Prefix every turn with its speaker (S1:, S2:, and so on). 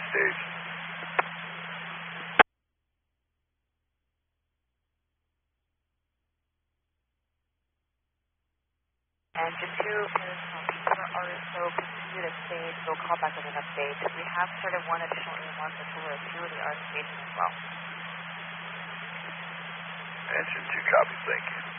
S1: station.
S2: Engine 2 is for RSO, continue to stage, we'll call back with an update. We have started one additional AMR for Solar Acuity, our station as well.
S1: Engine 2 copy, thank you.